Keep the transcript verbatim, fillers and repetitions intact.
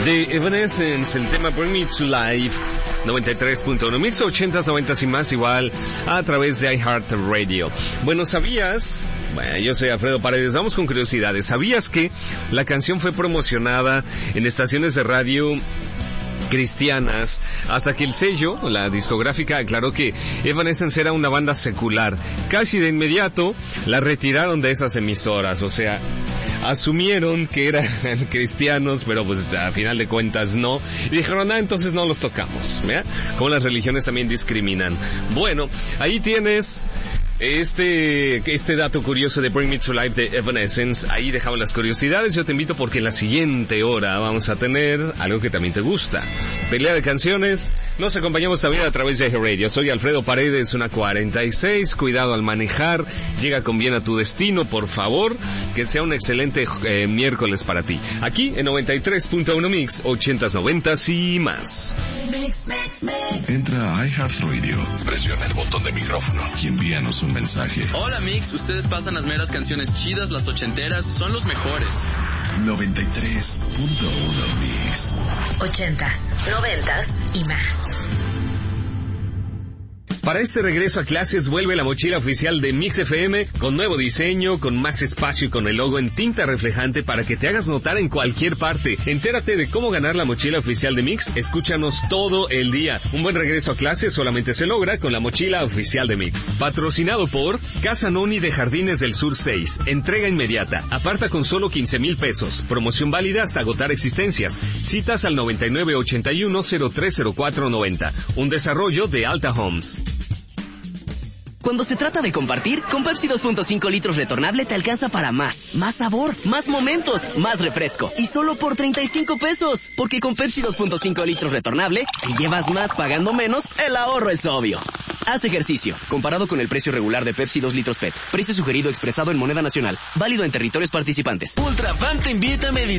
de Evanescence, el tema Bring Me to Life, noventa y tres punto uno, mix ochentas, noventas y más, igual a través de iHeartRadio. Bueno, ¿sabías? Bueno, yo soy Alfredo Paredes, vamos con curiosidades. ¿Sabías que la canción fue promocionada en estaciones de radio cristianas hasta que el sello, la discográfica, aclaró que Evanescence era una banda secular? Casi de inmediato la retiraron de esas emisoras, o sea, asumieron que eran cristianos, pero pues a final de cuentas no, y dijeron, ah, entonces no los tocamos, ¿ya? Como las religiones también discriminan. Bueno, ahí tienes Este, este dato curioso de Bring Me to Life de Evanescence. Ahí dejamos las curiosidades. Yo te invito porque en la siguiente hora vamos a tener algo que también te gusta: pelea de canciones. Nos acompañamos también a través de iHeartRadio. Soy Alfredo Paredes, una cuarenta y seis. Cuidado al manejar. Llega con bien a tu destino, por favor. Que sea un excelente eh, miércoles para ti. Aquí en noventa y tres punto uno Mix, ochentas, noventas y más. Entra a iHeartRadio, presiona el botón de micrófono y envíanos un mensaje. Hola Mix, ustedes pasan las meras canciones chidas, las ochenteras, son los mejores. noventa y tres punto uno Mix. Ochentas, noventas y más. Para este regreso a clases vuelve la mochila oficial de Mix F M con nuevo diseño, con más espacio y con el logo en tinta reflejante para que te hagas notar en cualquier parte. Entérate de cómo ganar la mochila oficial de Mix. Escúchanos todo el día. Un buen regreso a clases solamente se logra con la mochila oficial de Mix. Patrocinado por Casa Noni de Jardines del Sur seis. Entrega inmediata. Aparta con solo quince mil pesos. Promoción válida hasta agotar existencias. Citas al noventa y nueve ochenta y uno cero tres cero cuatro noventa. Un desarrollo de Alta Homes. Cuando se trata de compartir, con Pepsi dos punto cinco litros retornable te alcanza para más. Más sabor, más momentos, más refresco. Y solo por treinta y cinco pesos. Porque con Pepsi dos punto cinco litros retornable, si llevas más pagando menos, el ahorro es obvio. Haz ejercicio. Comparado con el precio regular de Pepsi dos litros P E T. Precio sugerido expresado en moneda nacional. Válido en territorios participantes. Ultrafan te invita a meditar.